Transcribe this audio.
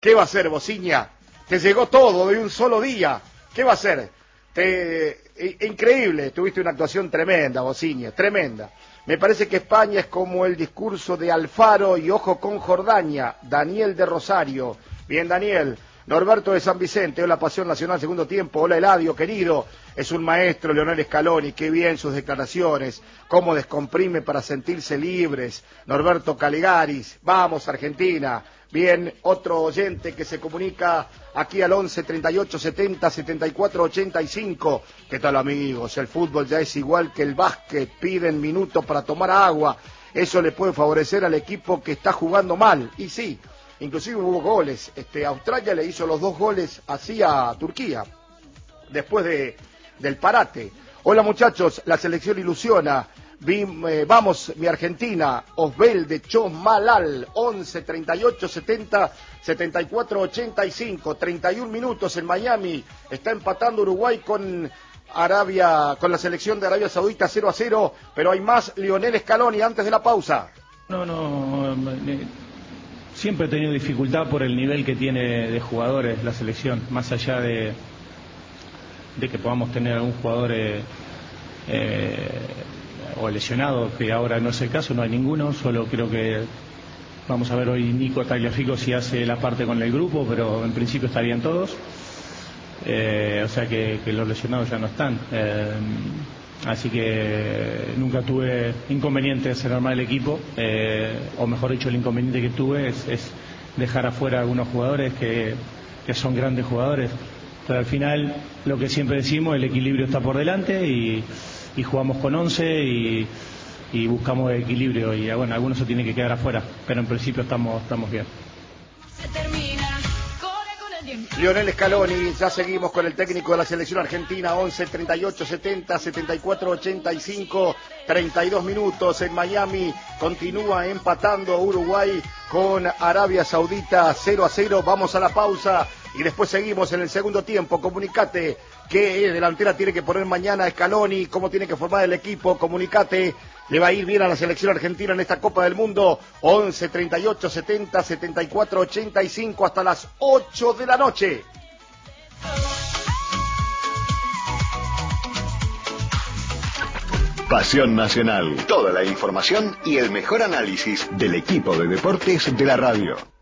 ¿Qué va a hacer, Bociña? Te llegó todo de un solo día. ¿Qué va a hacer? Increíble, tuviste una actuación tremenda, Bociña, tremenda. Me parece que España es como el discurso de Alfaro y ojo con Jordania, Daniel de Rosario. Bien, Daniel. Norberto de San Vicente, hola Pasión Nacional, segundo tiempo, hola Eladio, querido, es un maestro Leonel Scaloni, qué bien sus declaraciones, cómo descomprime para sentirse libres, Norberto Caligaris, vamos Argentina, bien, otro oyente que se comunica aquí al 11 38 70 74 85, ¿qué tal amigos? El fútbol ya es igual que el básquet, piden minutos para tomar agua, eso le puede favorecer al equipo que está jugando mal, y sí, inclusive hubo goles. Australia le hizo los 2 goles así a Turquía, después del parate. Hola muchachos, la selección ilusiona. Vamos, mi Argentina, Osvaldo Chosmalal, 11 38 70 74 85, 31 minutos en Miami. Está empatando Uruguay con la selección de Arabia Saudita 0-0, pero hay más. Lionel Scaloni antes de la pausa. Siempre he tenido dificultad por el nivel que tiene de jugadores la selección, más allá de que podamos tener algún jugador o lesionado, que ahora no es el caso, no hay ninguno, solo creo que vamos a ver hoy Nico Tagliafico si hace la parte con el grupo, pero en principio estarían todos, o sea que los lesionados ya no están. Así que nunca tuve inconvenientes en armar el equipo, o mejor dicho, el inconveniente que tuve es dejar afuera a algunos jugadores que son grandes jugadores. Pero al final, lo que siempre decimos, el equilibrio está por delante y jugamos con 11 y buscamos el equilibrio. Y bueno, algunos se tienen que quedar afuera, pero en principio estamos bien. Lionel Scaloni, ya seguimos con el técnico de la selección argentina, 11 38 70 74 85, 32 minutos en Miami, continúa empatando Uruguay con Arabia Saudita 0-0, vamos a la pausa y después seguimos en el segundo tiempo. Comunicate qué delantera tiene que poner mañana Scaloni, cómo tiene que formar el equipo, comunicate. Le va a ir bien a la selección argentina en esta Copa del Mundo. 11 38 70 74 85 hasta las 8 de la noche. Pasión Nacional. Toda la información y el mejor análisis del equipo de deportes de la radio.